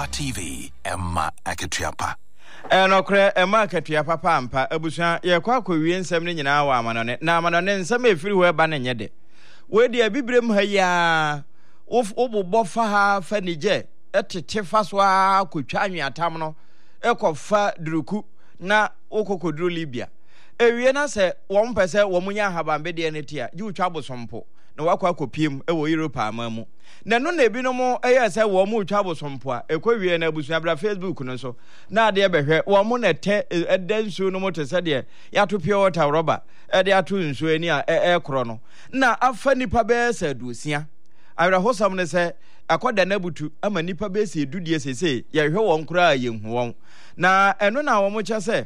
TV, Emma Aketiapa. Enokre Emma Aketiapa pampa ebusuan ye kwa wie nsem ne nyina wa amanone na amanone nsem efiri ho eba ne nyede we de bibrem ha ya obobọ fa ha fa nije etete fa so akotwa anweatam no ekofa duruku na okokoduru Libya ewie na se wo mpese wo munya habambe de ne tia ji utwa bosompo na wakwa kopiem ewo Europe amamu na no na ebi no mo eyese wo mu utwa bosompo a ekwawie na abusua bra Facebook no so na de behwe wo mo na te edansu no mo te se de yato pure water rubber de ato nsu ani a ekro no na afa nipa be se duosia awra hosam ne se akoda na butu ama nipa be se dudie sese ye hwe won kura yenhu won na eno na wo mo che se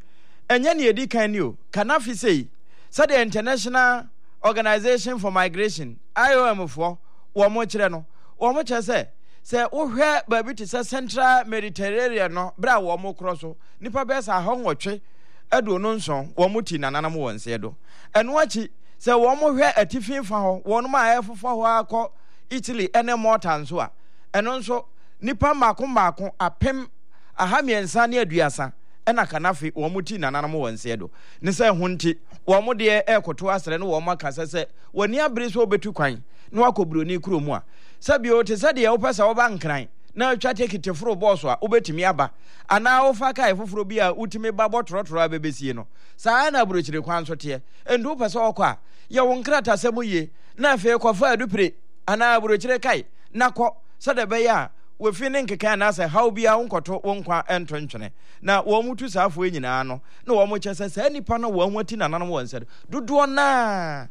enye ne edi kan ni o kanafi sei say the International Organization for Migration IOM for wo mo kire no wo mo che se wo hwe ba bi te se Central Mediterranean no bra wo mo kro so nipa be sa ha nwotwe edo no nson wo mo ti nananam won se do eno achi se wo mo hwe atifin fa ho wo no ma efofo ho akọ Italy ene Malta nso a eno nso nipa mako apem ahamiensa ne aduasa ena kanafi wo mo ti nananam won se do ne se hunti wo mo de ekoto asere no wo mo aka se woni abere so obetu kwan na wakobroni kuromu a sabi o te se de wo pesa wo ba nkran na atwa tekete foro boss a obetimi aba ana wo fa kai foforo bi a utimi ba botrotro abebesie no saa na burochire kwan so te endu pesa wo kwa ye wo nkrata semu ye na afi kofa adupre ana burochire kai nakọ sade be ya we fini nkeka na se how bia wonkoto wonkwa entontwene na wo mutu saafo enyina no na wo mo chese se nipa no wo nwati nananam wonse dodo na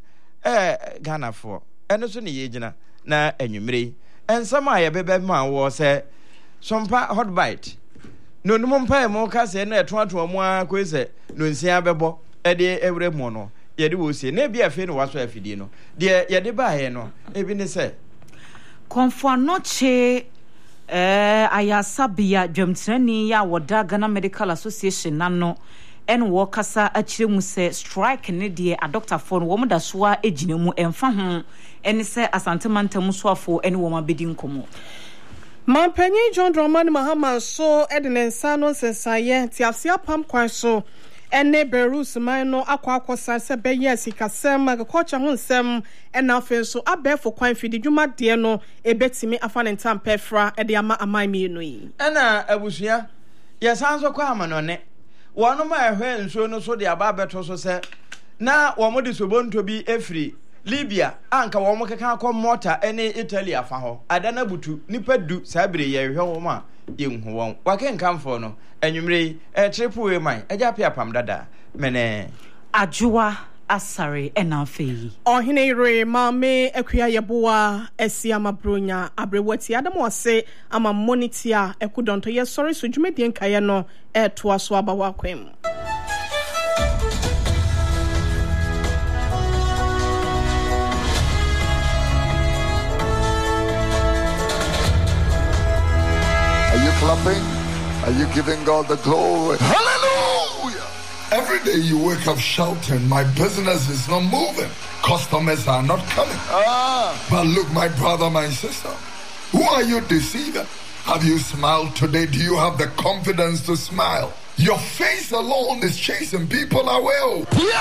Ghana for eno so ne yegyina na anwumre ensam a ye bebe ma wo se sompa hot bite no num mpa mo ka se na etoato mo akwese no nsia bebo de ewre mo no ye de wo se na bia fe no waso afidie no de ye de ba he no ebi ne se konfo anoche ayasabia dwamtrani ya woda Ghana Medical Association nano en wo kasa akire mu se strike ne de a doctor for wo da so a ejine mu emfa ho en se asantemanta mu so afo en wo mabedi nkomo Mampanyi John Dramani Mahama so edinensa no sensaye ti afia pam kwan so ene Berus man no akwa se beye sikasem agriculture ho nsem ena afen so abefo kwan fidi dwuma de no ebetimi afanentam pefra e de ama amami no yi ena abusua yesanso kwa amanone wono ma ehwe nso no so de aba beto so se na wo mo de sobonto bi efri Libya anka wo mo keka akọ Malta ene Italy afa ho adana butu nipa du sabire ye hwe wo ma yenhu won wakenkamfo no anwumre triple man eja pia pam dada mene Ajua asare enafeyi ohine ire mame akua yeboa esia mabronya abrewati adamu ase ama monitia ekudonto ye sorry so dwumedie nkaye no to aso abawa kwem. Are you clapping? Are you giving God the glory? Hallelujah! Every day you wake up shouting, my business is not moving. Customers are not coming. But look, my brother, my sister, who are you deceiving? Have you smiled today? Do you have the confidence to smile? Your face alone is chasing people away.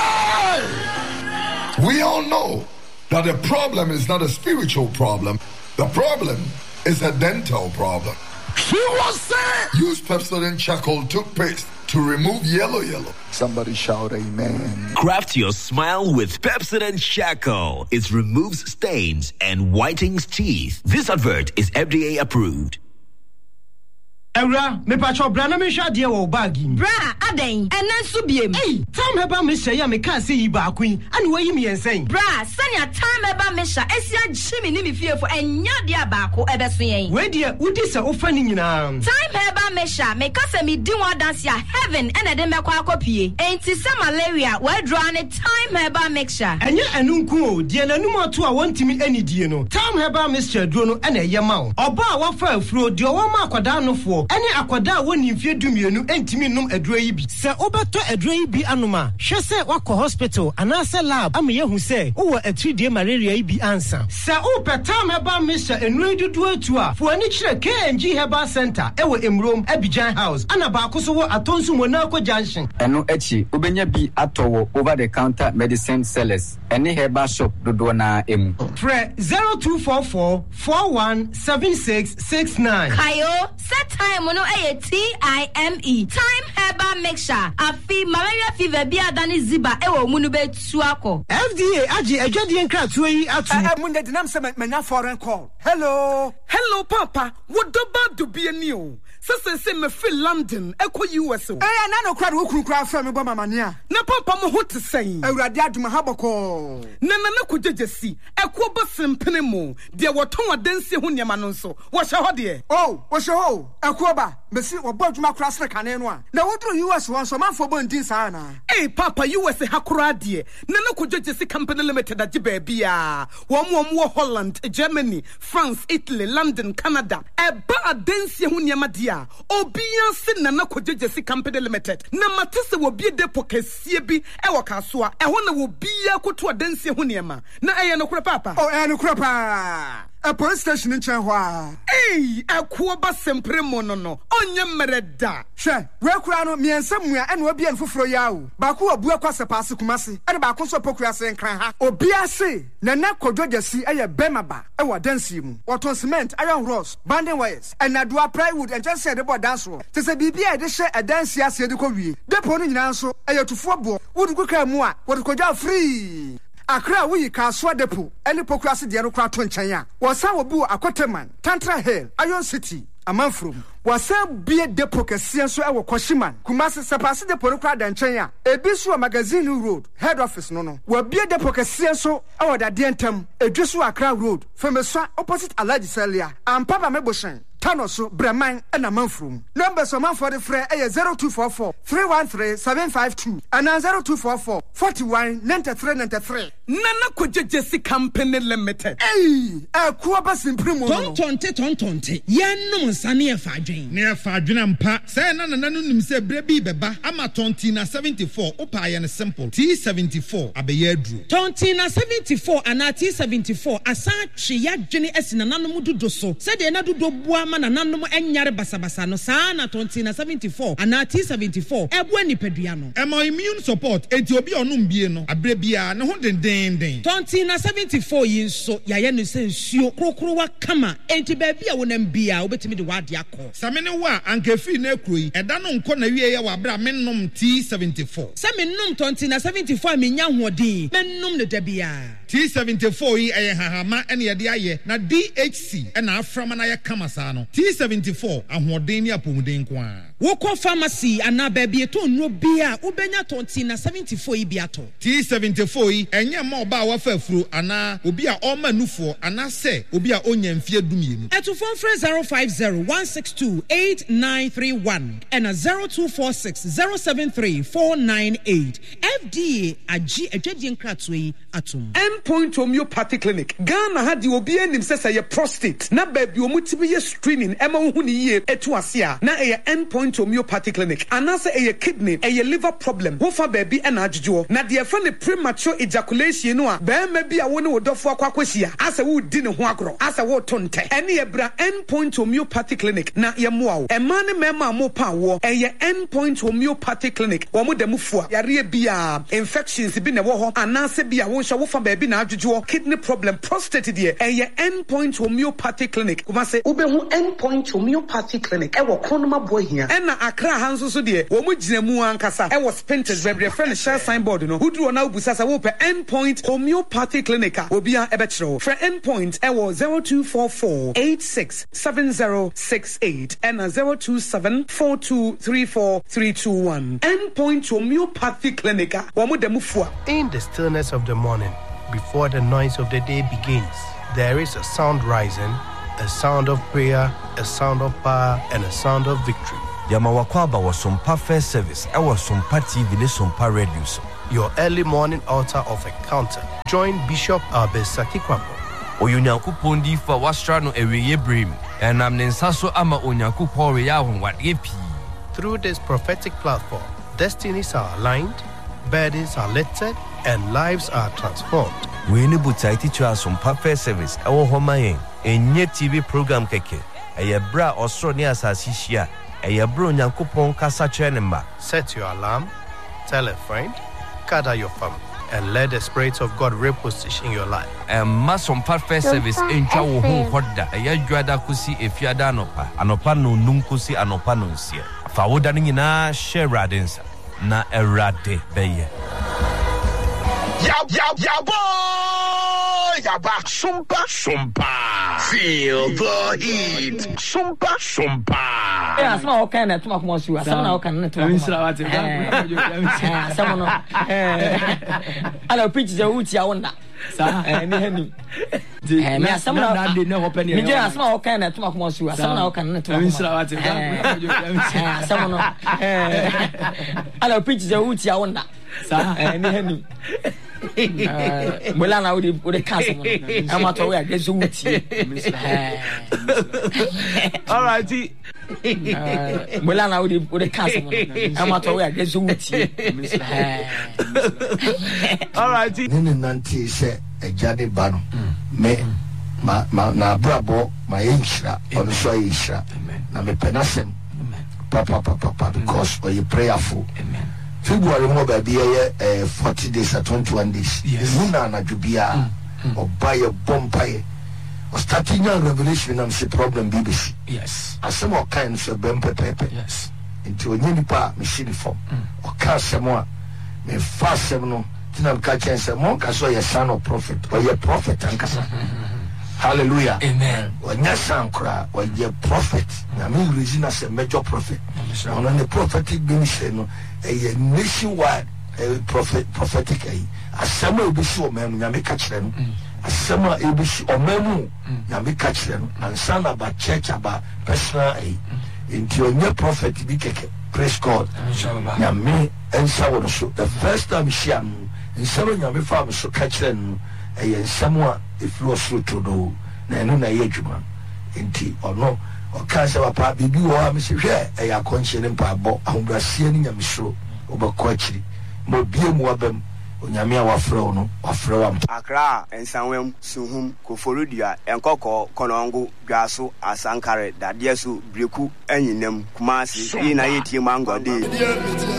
Yeah! We all know that the problem is not a spiritual problem. The problem is a dental problem. She was saying, use Pepsodent charcoal toothpaste to remove yellow. Somebody shout amen. Craft your smile with Pepsodent charcoal. It removes stains and whitens teeth. This advert is FDA approved. Ewra, me pacho bra na me hwa de wo bag yi. Bra, aden, ena so biem. Time heba me hye ya me ka se yi ba akun, ane wayi me yensen. Bra, sanya time heba me hya, esia gyimi ni me fiefo, enya de abako ebeso yen. We de udi se ofa ni nyina. Time heba me hya, me ka se me di one dance ya heaven ena de me kwa akopie. Enti se malaria, we draw ne time heba mixture. Enye enunku o, de nanum ato a wontimi ani die no. Time heba mixture duro no ena ye ma wo. Oba a wafa afuro de o wa ma akwada no fo. Any akwada woni mfie dumienu entimi num aduro yi bi. Se obeto aduro yi bi anoma, hwe se wakọ hospital anase lab amye hu se wo atridie malaria yi bi ansa. Se o petam eba Mr. Enui dudu atu a, fo ani kire KNG Herbal Center ewo Emrom Abidjan House. Ana ba akoso wo Atonsu Monako Junction. Eno echi obenya bi atowo over the counter medicine sellers. Any herbal shop dodo na emu. Pre 0244 417669. Kayo set time no TIME time herbal mixture afi malaria fever bi adani ziba ewo munu be tuako. FDA aji ejadi enkratu yi atu. Munde dinam se menya foreign call. Hello papa, what do bad to be a new? Se me feel London eko US. Na no kwad wo kura fra me bo mamania. Na papa mo hote sei. Awurade aduma haboko. Na ko jejesi eko bo sempene mo. De woton adanse ho niam no nso. Wo hye ho de. Oh, wo hye ho. Eko ba, mesi wo bo aduma kura sre kane no a. Na wodro US won so manfo bo ndin sa na. Papa US hakura de. Na ko jejesi company limited age ba bia. Wo Holland, Germany, France, Italy, London, Canada. Eba adanse ho niam de. Obia se nana kojejesi company limited na matese wo bie depo kasie bi e wo kasoa e ho na wo bia koto adanse ho niema na eye no kura papa no kura pa a police station in Chenhua akuo ba sempre mo no onye mereda hwe we kura no miensa mua e na obia nfoforo yawo ba ko abu akwase paase kumase e ba ko so pokua se nkran ha obia se nana kojejesi eye bemaba e wo adanse mu waton cement iron rods banding wires and adua plywood and just said about dance roll te se bibia de hye adanse ase de ko wie depo no nyina nso eye tufo bo wo du ka mu a wo koja free Accra we Kaswa Depo, any pokrasi de Anokra Tonchanya, was our boo Akoteman, Tantra Hill, Iron City, a man from. Was a beer depo Kasian so our Koshiman, Kumasi Sapasi de Porokra Danchanya, a Biswa Magazine Road, head office no. Were beer depo Kasian so our Dientum, a Joshua Accra Road, from a swat opposite Aladi Celia, and Papa Meboshan. Tanoso, Breman, and a month room. Numbers of man for the Frey 0244 313 752 and 0244 41 93. Nana Kojejesi Company Limited. A Kuabas in Primo. Tonte. Yan Sani Fadrin. Near Fadrin and Pa. Say Nananum say Brebi Beba. Ama Tontina 74. Opa and simple. T74. Abeyedru. Tontina 74 and T74. Asachi Yajini Esinanamudu doso. Said the Nadu Boama. Na nanom enyare basabasa no saa na 74 ana T74 ebo ni peduano emo immune support enti obi onum bie no abre bia ne ho denden 74 yi nso yaye no se nsuo krokrowa kama enti ba bia wonam bia obetimi de wade akọ samene wa ankafi na ekroyi eda no nko na wie ye wa bra mennom T74 samennom 74 menya hodin mennom ne da bia T74 yi eye hahama ene ye de aye na DHC ena aframa na ye kama saa no T74 ahoden ni apomuden kwa woko pharmacy ana baby eto nro bia ubenya 74 yi biato T74 yi enye ma oba wafa afuro ana obi a oma nufo ana se obi a onya mfie dumienu eto phone 050-162-8931 and 0246-073-498 FDA agi adwadi nkratwe atom Endpoint Homeopathic Clinic Ghana had obi enim sesa ye prostate na baby omutibi ye screening ema hu ni ye etu ase a na eye Endpoint Homeopathic Clinic anase eye kidney eye liver problem wo fa baby na adwodwo na de fa ne premature ejaculation no a ba ma bi a wo ne wodofo akwakwahia ase wo di ne ho agro ase wo tonte ene ye bra Endpoint Homeopathic Clinic na ye moa wo ema ne mema mo pa wo eye Endpoint Homeopathic Clinic wo mo da mufua yare bia infections bi ne wo ho anase bia wo hwa wo fa baby na adwodwo kidney problem prostate de eye Endpoint Homeopathic Clinic kuma se ubehu Endpoint Homeopathic Clinic ewo kronoma boy hia ena Accra hanso so de wo mo gina mu ankasa ewo Spintex bebre friend share signboard no hudru na ubusasa wo pe Endpoint Homeopathic Clinic obia ebekiro for Endpoint ewo 0244867068 and 0274234321 Endpoint Homeopathic Clinic wo mo demufua. In the stillness of the morning before the noise of the day begins, there is a sound rising, a sound of prayer, a sound of power, and a sound of victory. Yamawakwaba was some first service. I was some TV, ne some radio. Your early morning altar of encounter. Join Bishop Albert Sakikwambo. Oyunyankupon di fa wastrano ewiye brim. Enam ne nsa so ama Onyankopɔn reyɛ ahonwadeɛ pii. Through this prophetic platform, destinies are aligned, burdens are lifted, and lives are transformed. We need to teach us some perfect service. Our home enye TV program keke. Eye bra osoro ne asase hia. Eye bro Onyankopɔn kasa kyerɛ ne mba. Set your alarm, tell a friend, gather your family, and let the Spirit of God reposition your life. Mass some perfect service in Chawo Home Hoda. Eye dwada kusi efiada anopa. Anopa no num kusi anopa no nsia. Fa woda ne nyina share radensa. Na erade beye. Ya boy, ya back sumpa. Feel the heat. Sumpa. Yeah, some all kind of too much you. Some now can to some no. I preach the uti awunda. Sa me some now dey no open here. Me just some all kind of too much you. Some now can to some no. I preach the uti awunda. Sa me Mola na we dey cast am to we dey so uti. All right. Mola na we dey cast am to we dey so uti. All right. Nini nanti se ejade ba no. Me na brabo ma yinhira on so yinhira. Na me penasem. Papa because we prayerful. Amen. February mo ba biye 40 days or 21 days. Muna na jubia or buy a bompaye. Or starting your revelation and see problem BBC. Yes. As some more kinds of pepe. Yes. Into a new machine form. Or cast some more. Me fast seven. Tinam catching some more cause you're son of prophet. Or you're prophet and cassa. Hallelujah. Amen. When your son cry, or you're prophet. I mean, reason as a major prophet. On the prophetic ministry, a nationwide prophetic. As some will be so, man, you make catch them. As some will be so, man, you make catch them. And some about church, about personal aid. Into your new prophet, be praise God. Now, me and someone so the first time she am, and someone you may farm so catch them. And someone if you are through to do, no, na yejuma. Inti or no. Or cancer papa bibi wa me se hwe e ya konche ne mpa bo ahobrasie ni nyamesro obakwachi mo bie mu abam onyame a wafrɛ no wafrɛ wa Accra ensanwem suhum koforudua enkoko konongo dwaso asankare dadeso breku anyinam kumasi yi na yetie mangode